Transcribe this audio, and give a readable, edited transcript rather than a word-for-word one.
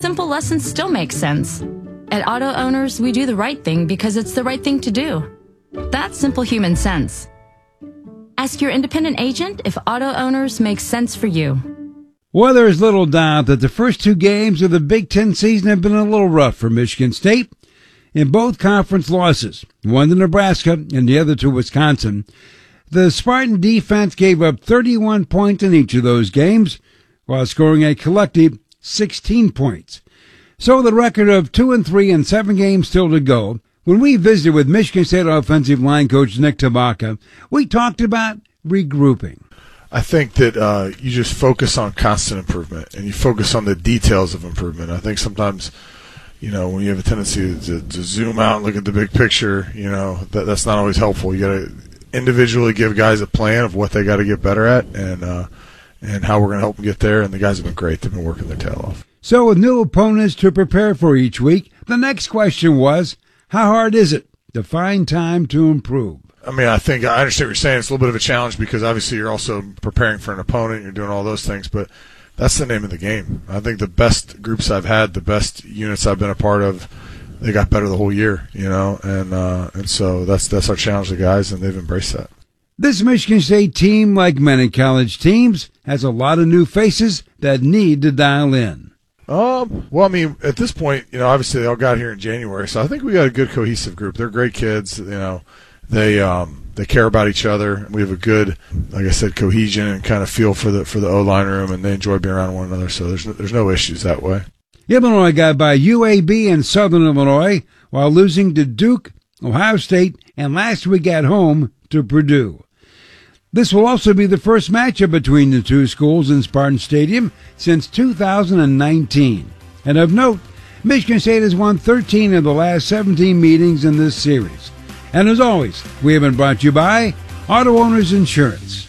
simple lessons still make sense. At Auto Owners, we do the right thing because it's the right thing to do. That's simple human sense. Ask your independent agent if Auto Owners makes sense for you. Well, there's little doubt that the first two games of the Big Ten season have been a little rough for Michigan State. In both conference losses, one to Nebraska and the other to Wisconsin, the Spartan defense gave up 31 points in each of those games, while scoring a collective 16 points. So the record of 2-3 and 7 games still to go. When we visited with Michigan State offensive line coach Nick Tabaka, we talked about regrouping. I think that you just focus on constant improvement, and you focus on the details of improvement. I think sometimes, when you have a tendency to zoom out and look at the big picture, that's not always helpful. You got to individually give guys a plan of what they got to get better at, and how we're going to help them get there. And the guys have been great; they've been working their tail off. So, with new opponents to prepare for each week, the next question was, how hard is it to find time to improve? I mean, I understand what you're saying. It's a little bit of a challenge because obviously you're also preparing for an opponent. You're doing all those things, but that's the name of the game. I think the best groups I've had, the best units I've been a part of, they got better the whole year, and so that's our challenge to the guys, and they've embraced that. This Michigan State team, like many college teams, has a lot of new faces that need to dial in. Well, I mean, at this point, obviously they all got here in January, so I think we got a good cohesive group. They're great kids, They care about each other. We have a good, like I said, cohesion and kind of feel for the O-line room, and they enjoy being around one another. So there's no issues that way. Illinois got by UAB and Southern Illinois while losing to Duke, Ohio State, and last week at home to Purdue. This will also be the first matchup between the two schools in Spartan Stadium since 2019. And of note, Michigan State has won 13 of the last 17 meetings in this series. And as always, we have been brought to you by Auto Owners Insurance.